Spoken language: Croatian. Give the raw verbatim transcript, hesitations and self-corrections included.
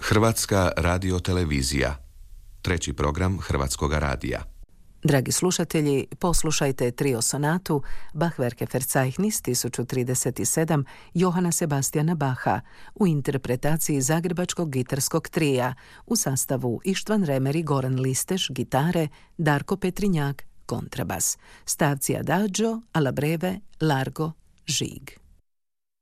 Hrvatska radiotelevizija. Treći program Hrvatskoga radija. Dragi slušatelji, poslušajte trio sonatu Bach-Werke Verzeichnis tisuću trideset sedam Johana Sebastiana Bacha u interpretaciji Zagrebačkog gitarskog trija u sastavu Ištvan Remer i Goran Listeš gitare, Darko Petrinjak kontrabas, stavci Adagio, alla breve, largo, žig.